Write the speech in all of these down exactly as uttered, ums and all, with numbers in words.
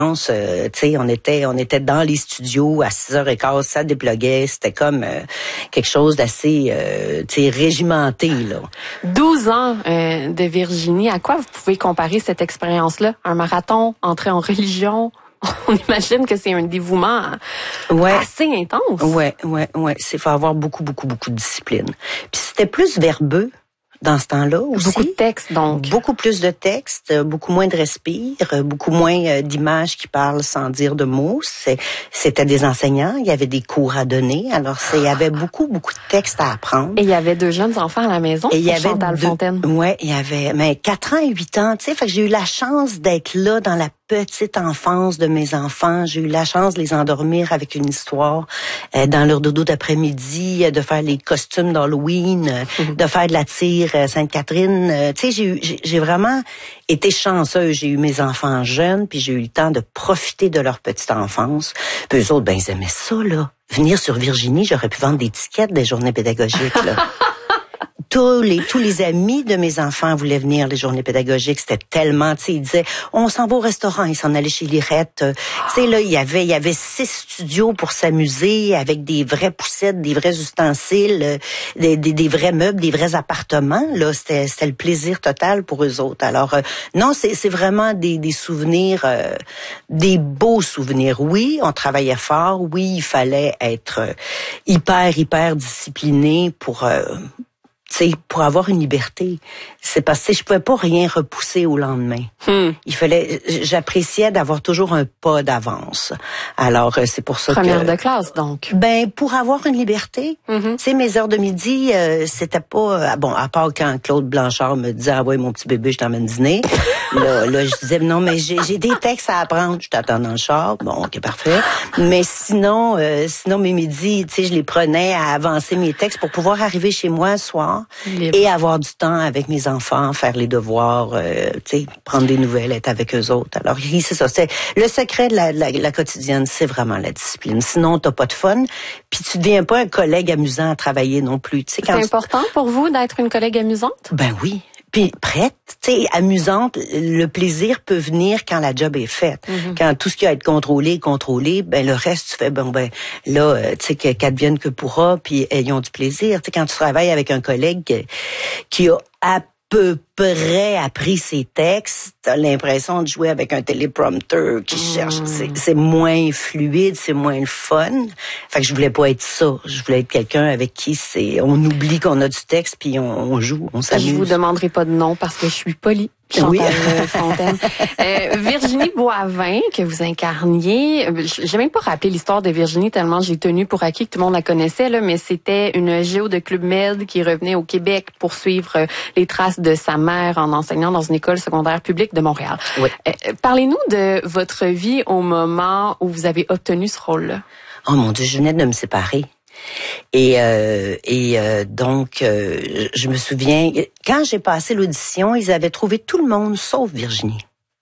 Euh, tu sais, on était, on était dans les studios à six heures quinze, ça dépluguait, c'était comme euh, quelque chose d'assez, euh, tu sais, régimenté, là. douze ans euh, de Virginie, à quoi vous pouvez comparer cette expérience-là? Un marathon, entrer en religion? On imagine que c'est un dévouement ouais. assez intense. Ouais, ouais, ouais. C'est faut avoir beaucoup, beaucoup, beaucoup de discipline. Puis c'était plus verbeux. Dans ce temps-là aussi. Beaucoup de textes, donc. Beaucoup plus de textes, beaucoup moins de respire, beaucoup moins d'images qui parlent sans dire de mots. C'est, c'était des enseignants, il y avait des cours à donner. Alors, c'est, il y avait beaucoup, beaucoup de textes à apprendre. Et il y avait deux jeunes enfants à la maison et il y avait Chantal deux, Fontaine. Ouais, il y avait, mais quatre ans et huit ans, tu sais, fait que j'ai eu la chance d'être là dans la petite enfance de mes enfants. J'ai eu la chance de les endormir avec une histoire euh, dans leur dodo d'après-midi, euh, de faire les costumes d'Halloween, euh, mmh. de faire de la tire euh, Sainte-Catherine. Euh, tu sais, j'ai, eu, j'ai, j'ai vraiment été chanceuse. J'ai eu mes enfants jeunes, puis j'ai eu le temps de profiter de leur petite enfance. Puis eux autres, ben ils aimaient ça, là. Venir sur Virginie, j'aurais pu vendre des tickets des journées pédagogiques, là. Tous les, tous les amis de mes enfants voulaient venir les journées pédagogiques. C'était tellement, tu sais, ils disaient, on s'en va au restaurant, ils s'en allaient chez Lirette. Euh, tu sais, là, il y avait, il y avait six studios pour s'amuser avec des vraies poussettes, des vrais ustensiles, euh, des, des, des vrais meubles, des vrais appartements. Là, c'était, c'était le plaisir total pour eux autres. Alors, euh, non, c'est, c'est vraiment des, des souvenirs, euh, des beaux souvenirs. Oui, on travaillait fort. Oui, il fallait être euh, hyper, hyper discipliné pour, euh, c'est pour avoir une liberté. C'est parce que je pouvais pas rien repousser au lendemain. Hmm. Il fallait, j'appréciais d'avoir toujours un pas d'avance. Alors c'est pour ça Première que Première de classe donc. Ben pour avoir une liberté. Mm-hmm. Tu sais, mes heures de midi, euh, c'était pas bon à part quand Claude Blanchard me disait ah ouais mon petit bébé je t'emmène dîner. là, là je disais non mais j'ai, j'ai des textes à apprendre. Je t'attends dans le char. Bon ok parfait. Mais sinon, euh, sinon mes midis, tu sais, je les prenais à avancer mes textes pour pouvoir arriver chez moi le soir. Libre. Et avoir du temps avec mes enfants, faire les devoirs, euh, tu sais, prendre des nouvelles, être avec eux autres. Alors, c'est ça. C'est le secret de la, la, la quotidienne, c'est vraiment la discipline. Sinon, t'as pas de fun, puis tu deviens pas un collègue amusant à travailler non plus. Tu sais, c'est important pour vous d'être une collègue amusante? Ben oui. Puis prête, tu sais, amusante, le plaisir peut venir quand la job est faite. Mm-hmm. Quand tout ce qui a à être contrôlé, contrôlé, ben le reste, tu fais, bon ben là, tu sais, qu'advienne que pourra, puis ayons du plaisir. Tu sais, quand tu travailles avec un collègue qui, qui a à peu près appris ses textes, t'as l'impression de jouer avec un téléprompteur qui mmh. cherche. C'est, c'est moins fluide, c'est moins le fun. Fait que je voulais pas être ça. Je voulais être quelqu'un avec qui c'est, on oublie qu'on a du texte puis on, on joue, on s'amuse. Je vous demanderai pas de nom parce que je suis polie. Chantal oui. Fontaine. Euh, Virginie Boivin, que vous incarniez, j'ai même pas rappelé l'histoire de Virginie tellement j'ai tenu pour acquis que tout le monde la connaissait, là, mais c'était une géo de Club Med qui revenait au Québec pour suivre les traces de sa mère en enseignant dans une école secondaire publique de Montréal. Oui. Euh, parlez-nous de votre vie au moment où vous avez obtenu ce rôle-là. Oh mon Dieu, je venais de me séparer. Et euh, et euh, donc euh, je me souviens quand j'ai passé l'audition, ils avaient trouvé tout le monde sauf Virginie.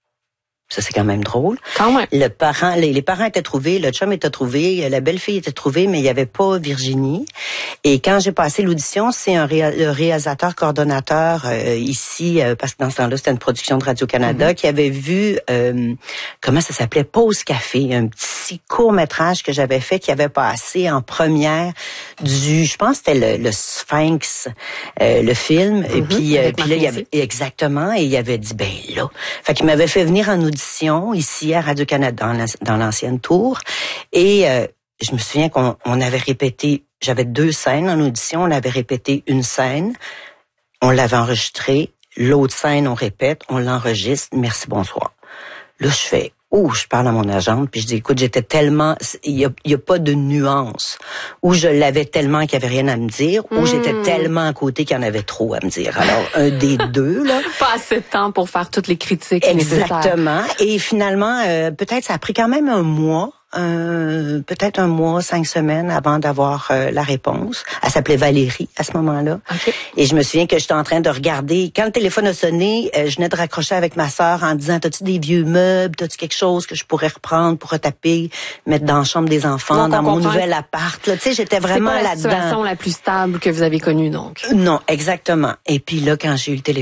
Ça, c'est quand même drôle. Quand même. Le parent, les, les parents étaient trouvés, le chum était trouvé, la belle-fille était trouvée, mais il n'y avait pas Virginie. Et quand j'ai passé l'audition, c'est un réa- le réalisateur coordonnateur euh, ici, euh, parce que dans ce temps-là, c'était une production de Radio-Canada, mm-hmm. qui avait vu, euh, comment ça s'appelait, Pause Café, un petit court-métrage que j'avais fait qui avait passé en première du, je pense que c'était le, le Sphinx, euh, le film. Mm-hmm. Et puis, euh, puis là, il y avait, exactement, et il avait dit, ben là. Fait qu'il m'avait fait venir en audition ici à Radio-Canada, dans l'ancienne tour. Et euh, je me souviens qu'on on avait répété, j'avais deux scènes en audition, on avait répété une scène, on l'avait enregistrée, l'autre scène, on répète, on l'enregistre, merci, bonsoir. Là, je fais, oh, je parle à mon agente, puis je dis, écoute, j'étais tellement, il y a, il y a pas de nuance, où je l'avais tellement qu'il y avait rien à me dire, ou mmh. j'étais tellement à côté qu'il y en avait trop à me dire. Alors, un des deux, là. Pas assez de temps pour faire toutes les critiques Exactement. nécessaires. Et finalement, euh, peut-être ça a pris quand même un mois, euh, peut-être un mois, cinq semaines avant d'avoir euh, la réponse. Elle s'appelait Valérie à ce moment-là. Okay. Et je me souviens que j'étais en train de regarder. Quand le téléphone a sonné, euh, je venais de raccrocher avec ma sœur en disant, t'as-tu des vieux meubles, t'as-tu quelque chose que je pourrais reprendre pour retaper, mettre dans la chambre des enfants, donc, dans mon comprend. nouvel appart. Là, tu sais, j'étais vraiment là-dedans. C'est pas la situation la plus stable que vous avez connue, donc. Non, exactement. Et puis là, quand j'ai eu le téléphone,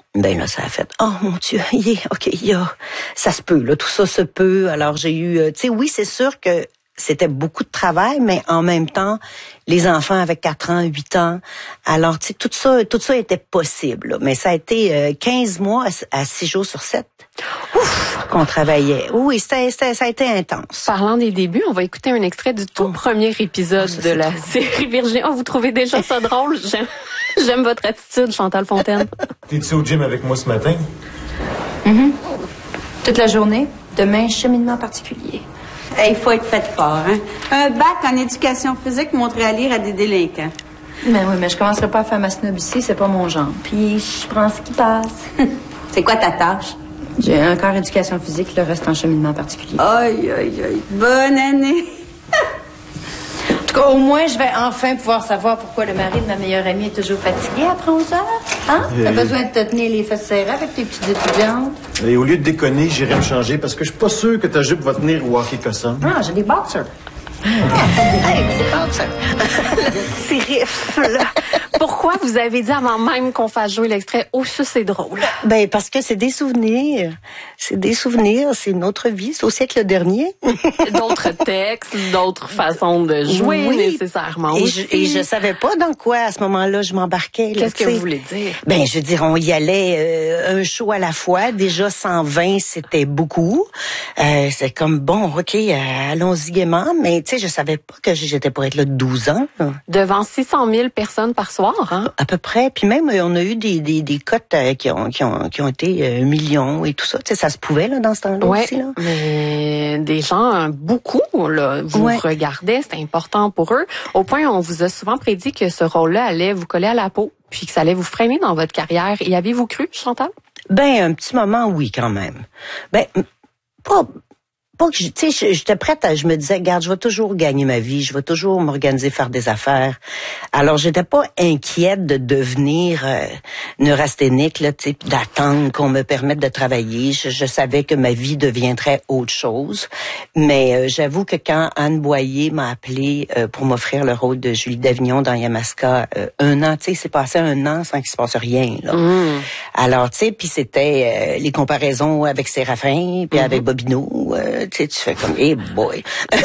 Ben là, ça a fait, oh mon Dieu, yeah, OK, yeah, ça se peut, là, tout ça se peut. Alors, j'ai eu, tu sais, oui, c'est sûr que c'était beaucoup de travail, mais en même temps, les enfants avaient quatre ans, huit ans. Alors, tu sais, tout ça, tout ça était possible, là. Mais ça a été euh, quinze mois à six jours sur sept Ouf, qu'on travaillait. Oui, c'était, c'était, ça a été intense. Parlant des débuts, on va écouter un extrait du tout oh. premier épisode oh, de la trop... série Virginie. Oh, vous trouvez déjà ça drôle? J'aime, j'aime votre attitude, Chantal Fontaine. T'es-tu au gym avec moi ce matin? Mm-hmm. Toute la journée. Demain, cheminement particulier. Il hey, faut être fait fort, hein? Un bac en éducation physique montrer à lire à des délinquants. Ben oui, mais je commencerai pas à faire ma snob ici, c'est pas mon genre. Puis je prends ce qui passe. C'est quoi ta tâche? J'ai un corps éducation physique, le reste en cheminement particulier. Aïe, aïe, aïe. Bonne année! En tout cas, au moins, je vais enfin pouvoir savoir pourquoi le mari de ma meilleure amie est toujours fatigué après onze heures. Hein? Et... T'as besoin de te tenir les fesses serrées avec tes petites étudiantes. Et au lieu de déconner, j'irai me changer parce que je suis pas sûr que ta jupe va tenir au hockey cossum. Ah, j'ai des boxers. Hey, des boxers. C'est rifle. Pourquoi vous avez dit avant même qu'on fasse jouer l'extrait? Oh, ça, c'est drôle. Ben, parce que c'est des souvenirs. C'est des souvenirs, c'est notre vie. C'est au siècle dernier. D'autres textes, d'autres façons de jouer, oui, nécessairement. Et je, et je savais pas dans quoi, à ce moment-là, je m'embarquais. Qu'est-ce que vous voulez dire? Ben, je veux dire, on y allait euh, un show à la fois. Déjà, cent vingt, c'était beaucoup. Euh, c'est comme, bon, OK, euh, allons-y gaiement. Mais, tu sais, je savais pas que j'étais pour être là douze ans. Là. Devant six cent mille personnes par soir, hein? À peu près. Puis même, on a eu des, des, des cotes euh, qui, ont, qui, ont, qui ont été euh, millions et tout ça. Tu sais, ça se pouvait, là, dans ce temps-là ouais, aussi, là. Mais des gens, beaucoup, là, vous ouais. regardaient, c'était important pour eux. Au point, on vous a souvent prédit que ce rôle-là allait vous coller à la peau, puis que ça allait vous freiner dans votre carrière. Y avez-vous cru, Chantal? Ben, un petit moment, oui, quand même. Ben, pas... Pas que, tu sais, j'étais prête à, je me disais, regarde, je vais toujours gagner ma vie, je vais toujours m'organiser, faire des affaires. Alors, j'étais pas inquiète de devenir euh, neurasthénique, là, tu sais, d'attendre qu'on me permette de travailler. Je, je savais que ma vie deviendrait autre chose. Mais euh, j'avoue que quand Anne Boyer m'a appelée euh, pour m'offrir le rôle de Julie Davignon dans Yamaska, euh, un an, tu sais, c'est passé un an sans qu'il se passe rien, là. Mmh. Alors, tu sais, puis c'était euh, les comparaisons avec Séraphin, puis mmh. avec Bobino, euh, tu sais, tu fais comme, hey boy.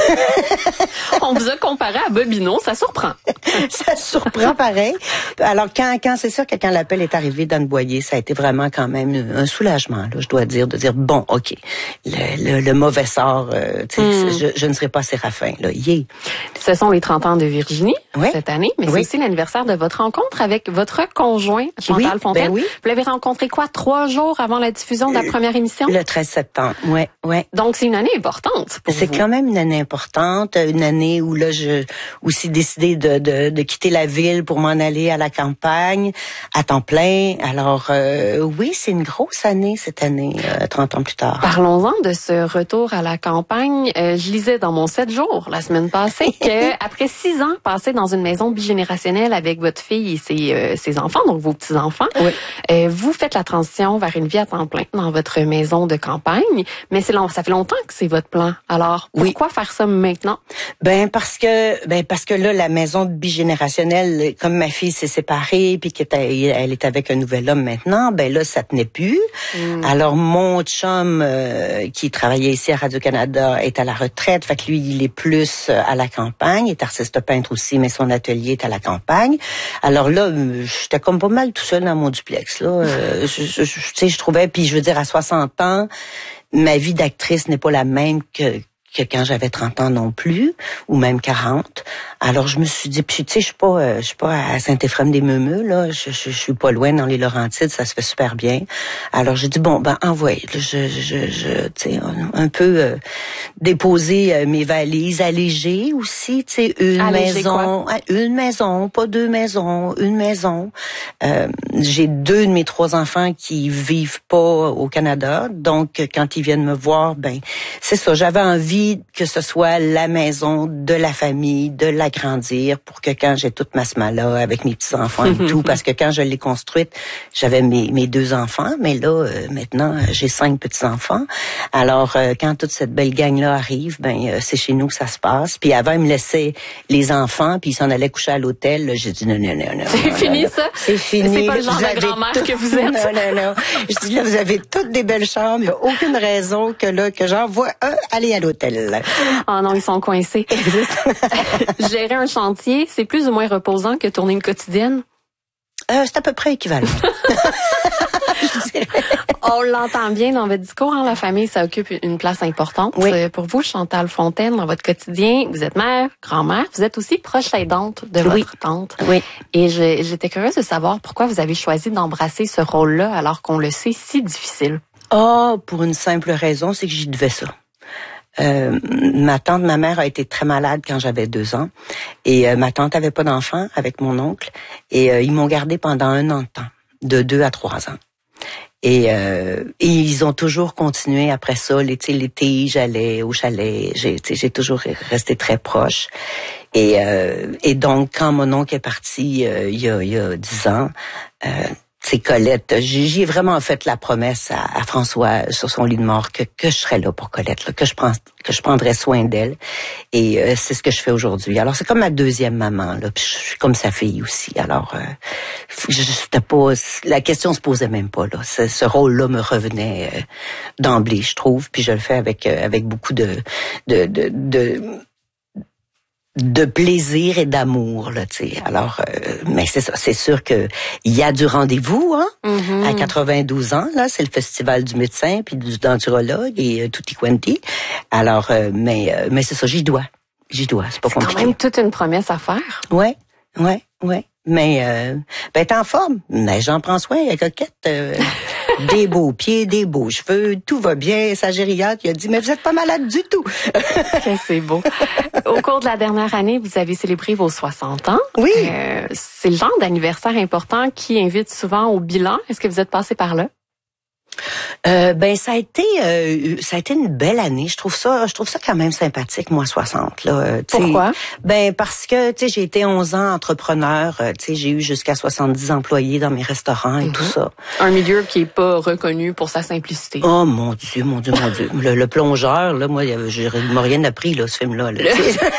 On vous a comparé à Bobino, ça surprend. Ça surprend pareil. Alors, quand, quand c'est sûr que quand l'appel est arrivé d'Anne Boyer, ça a été vraiment quand même un soulagement, là, je dois dire, de dire, bon, OK, le, le, le mauvais sort, euh, tu sais, mm. je, je ne serai pas Séraphin, là, yeah. Ce sont les trente ans de Virginie, oui. cette année, mais oui. c'est aussi l'anniversaire de votre rencontre avec votre conjoint, Chantal oui, Fontaine. Ben oui. Vous l'avez rencontré quoi, trois jours avant la diffusion de la première émission? Le treize septembre, ouais, ouais. Donc, c'est une année importante pour C'est vous. quand même une année importante, une année où là, je aussi décidé de, de, de quitter la ville pour m'en aller à la campagne, à temps plein. Alors, euh, oui, c'est une grosse année cette année, euh, trente ans plus tard. Parlons-en de ce retour à la campagne. Euh, je lisais dans mon sept jours la semaine passée que après six ans passés dans une maison bigénérationnelle avec votre fille et ses, euh, ses enfants, donc vos petits-enfants, oui. euh, vous faites la transition vers une vie à temps plein dans votre maison de campagne. Mais c'est long, ça fait longtemps que c'est votre plan. Alors, pourquoi oui. faire ça maintenant? Ben parce que ben parce que là, la maison bigénérationnelle, comme ma fille s'est séparée puis qu'elle elle est avec un nouvel homme maintenant, ben là, ça tenait plus. Mm. Alors, mon chum euh, qui travaillait ici à Radio-Canada est à la retraite. Fait que lui, il est plus à la campagne. Il est artiste peintre aussi, mais son atelier est à la campagne. Alors là, j'étais comme pas mal tout seul dans mon duplex. Là, euh, je, je, je, tu sais, je trouvais, puis je veux dire, à soixante ans, ma vie d'actrice n'est pas la même que que quand j'avais trente ans non plus, ou même quarante. Alors, je me suis dit, puis tu sais, je suis pas, euh, je suis pas à Saint-Éphrem-des-Meumeux, là, je, je, je suis pas loin dans les Laurentides, ça se fait super bien. Alors, j'ai dit, bon, ben, envoyez, je, je, je, je tu sais, un peu euh, déposer euh, mes valises, alléger aussi, tu sais, une alléger maison, quoi? une maison, pas deux maisons, une maison. Euh, j'ai deux de mes trois enfants qui vivent pas au Canada, donc quand ils viennent me voir, ben, c'est ça, j'avais envie que ce soit la maison de la famille, de l'agrandir pour que quand j'ai toute ma semaine-là avec mes petits-enfants et tout, parce que quand je l'ai construite, j'avais mes, mes deux enfants, mais là, euh, maintenant, j'ai cinq petits-enfants. Alors, euh, quand toute cette belle gang-là là arrive, ben euh, c'est chez nous que ça se passe. Puis avant, il me laissait les enfants, puis il s'en allait coucher à l'hôtel. Là, j'ai dit non, non, non, non. C'est non, fini non, ça? C'est fini. C'est pas le genre vous de avez grand-mère tout... que vous êtes. Non, non, non. Je dis là, vous avez toutes des belles chambres. Il n'y a aucune raison que là, que j'envoie un aller à l'hôtel. Ah non, ils sont coincés. Gérer un chantier, c'est plus ou moins reposant que tourner une quotidienne? Euh, c'est à peu près équivalent. On l'entend bien dans votre discours, hein, la famille, ça occupe une place importante. Oui. Pour vous, Chantal Fontaine, dans votre quotidien, vous êtes mère, grand-mère, vous êtes aussi proche aidante de votre oui. tante. Oui. Et je, j'étais curieuse de savoir pourquoi vous avez choisi d'embrasser ce rôle-là alors qu'on le sait si difficile. Ah, oh, pour une simple raison, c'est que j'y devais ça. Euh, ma tante, ma mère a été très malade quand j'avais deux ans. Et euh, ma tante avait pas d'enfant avec mon oncle. Et euh, ils m'ont gardée pendant un an de temps, de deux à trois ans. Et, euh, et ils ont toujours continué après ça. L'été, l'été, j'allais au chalet. J'ai, j'ai toujours resté très proche. Et, euh, et donc, quand mon oncle est parti euh, il y a, il y a dix ans, euh, c'est Colette. J'y ai vraiment fait la promesse à, à François sur son lit de mort que, que je serais là pour Colette, là, que je prends, que je prendrais soin d'elle. Et euh, c'est ce que je fais aujourd'hui. Alors c'est comme ma deuxième maman, là. Puis je suis comme sa fille aussi. Alors euh, je, c'était pas, la question se posait même pas là. Ce, ce rôle-là me revenait euh, d'emblée, je trouve. Puis je le fais avec euh, avec beaucoup de de de, de de plaisir et d'amour là, tu sais. Alors euh, mais c'est ça, c'est sûr que il y a du rendez-vous hein. Mm-hmm. À quatre-vingt-douze ans là, c'est le festival du médecin puis du denturologue et euh, tutti quanti. Alors euh, mais euh, mais c'est ça, j'y dois. J'y dois, c'est pas c'est compliqué. C'est quand même toute une promesse à faire. Ouais, ouais, ouais. Mais euh, ben t'es en forme. Mais j'en prends soin, la coquette. Euh, des beaux pieds, des beaux cheveux, tout va bien. Sa gériatre, il a dit, mais vous êtes pas malade du tout. C'est beau. Au cours de la dernière année, vous avez célébré vos soixante ans. Oui. Euh, c'est le genre d'anniversaire important qui invite souvent au bilan. Est-ce que vous êtes passé par là? Euh, ben ça a été euh, ça a été une belle année. Je trouve ça je trouve ça quand même sympathique moi soixante là. Euh, Pourquoi? Ben parce que tu sais j'ai été onze ans entrepreneur, euh, tu sais j'ai eu jusqu'à soixante-dix employés dans mes restaurants et mm-hmm. tout ça. Un milieu qui est pas reconnu pour sa simplicité. Oh mon Dieu, mon Dieu, mon Dieu. Le, le plongeur là, moi j'ai m'a rien appris là ce film là. là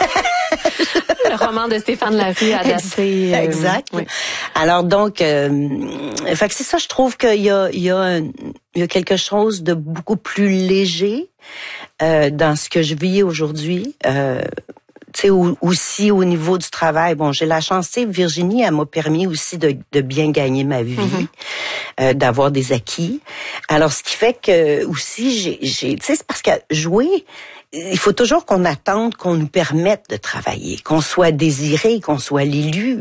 Le roman de Stéphane Larue adapté. Euh, exact. Oui. Alors donc, euh, fait que c'est ça, je trouve qu'il y a, il y a, un, il y a quelque chose de beaucoup plus léger euh, dans ce que je vis aujourd'hui. Euh, tu sais, aussi au niveau du travail. Bon, j'ai la chance, tu sais, Virginie, elle m'a permis aussi de, de bien gagner ma vie, mm-hmm. euh, d'avoir des acquis. Alors, ce qui fait que aussi, j'ai, j'ai tu sais, c'est parce que jouer. Il faut toujours qu'on attende qu'on nous permette de travailler, qu'on soit désiré, qu'on soit l'élu.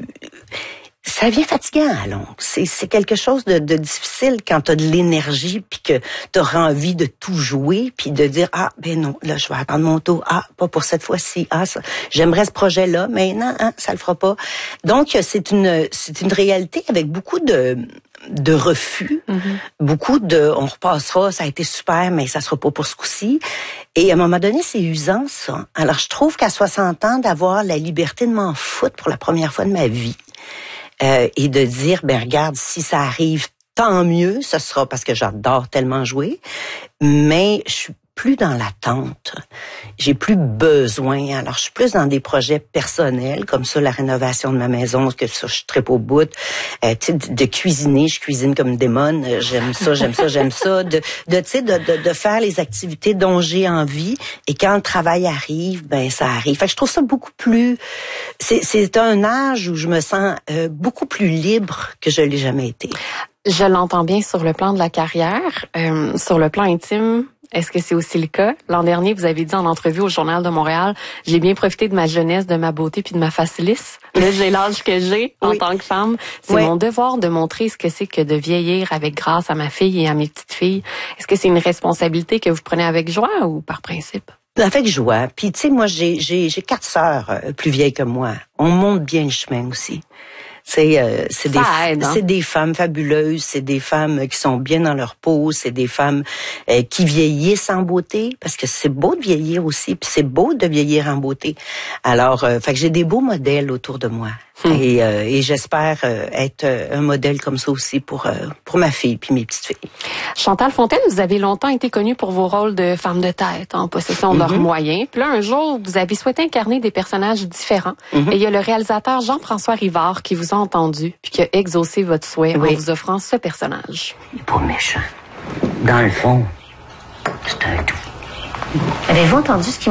Ça devient fatigant à longue. C'est, c'est quelque chose de, de difficile quand tu as de l'énergie puis que tu auras envie de tout jouer puis de dire ah ben non là je vais attendre mon tour, ah pas pour cette fois-ci, ah ça, j'aimerais ce projet-là mais non hein, ça le fera pas. Donc c'est une c'est une réalité avec beaucoup de de refus, mm-hmm. beaucoup de on repassera, ça a été super mais ça sera pas pour ce coup-ci. Et à un moment donné, c'est usant ça. Alors je trouve qu'à soixante ans d'avoir la liberté de m'en foutre pour la première fois de ma vie. Euh, et de dire, ben regarde, si ça arrive, tant mieux, ce sera parce que j'adore tellement jouer, mais je suis plus dans l'attente. J'ai plus besoin. Alors, je suis plus dans des projets personnels, comme ça, la rénovation de ma maison, que ça, je tripe au bout. Euh, tu sais, de, de cuisiner, je cuisine comme une démone. J'aime ça, j'aime ça, j'aime ça. De, de tu sais, de, de, de faire les activités dont j'ai envie. Et quand le travail arrive, ben ça arrive. Fait que je trouve ça beaucoup plus... C'est, c'est un âge où je me sens euh, beaucoup plus libre que je l'ai jamais été. Je l'entends bien sur le plan de la carrière. Euh, sur le plan intime, est-ce que c'est aussi le cas? L'an dernier, vous avez dit en entrevue au Journal de Montréal, j'ai bien profité de ma jeunesse, de ma beauté puis de ma facilisse. Là, j'ai l'âge que j'ai en oui. tant que femme. C'est oui. mon devoir de montrer ce que c'est que de vieillir avec grâce à ma fille et à mes petites filles. Est-ce que c'est une responsabilité que vous prenez avec joie ou par principe? Avec joie. Puis tu sais, moi, j'ai j'ai j'ai quatre sœurs euh, plus vieilles que moi. On monte bien le chemin aussi. C'est euh, c'est des aide, hein? c'est des femmes fabuleuses, c'est des femmes qui sont bien dans leur peau, c'est des femmes euh, qui vieillissent en beauté, parce que c'est beau de vieillir aussi, puis c'est beau de vieillir en beauté. Alors, euh, fait que j'ai des beaux modèles autour de moi. Hum. Et, euh, et j'espère euh, être un modèle comme ça aussi pour euh, pour ma fille puis mes petites filles. Chantal Fontaine, vous avez longtemps été connue pour vos rôles de femme de tête, en possession de leurs mm-hmm. moyens. Puis là, un jour, vous avez souhaité incarner des personnages différents. Mm-hmm. Et il y a le réalisateur Jean-François Rivard qui vous a entendu puis qui a exaucé votre souhait oui. en vous offrant ce personnage. Il n'est pas méchant. Dans le fond, c'est un tout. Avez-vous entendu ce qui